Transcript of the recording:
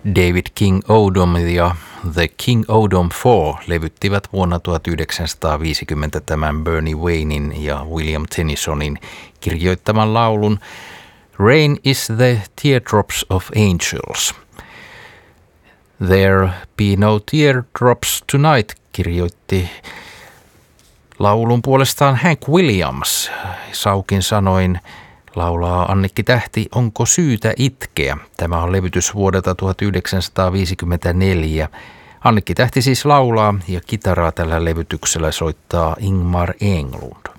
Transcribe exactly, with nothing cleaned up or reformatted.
David King Odom ja The King Odom Four levyttivät vuonna tuhatyhdeksänsataaviisikymmentä tämän Bernie Waynein ja William Tennysonin kirjoittaman laulun Rain is the Teardrops of Angels. There be no teardrops tonight, kirjoitti laulun puolestaan Hank Williams. Saukin sanoin laulaa Annikki Tähti, onko syytä itkeä? Tämä on levytys vuodelta tuhatyhdeksänsataaviisikymmentäneljä. Annikki Tähti siis laulaa ja kitaraa tällä levytyksellä soittaa Ingmar Englund.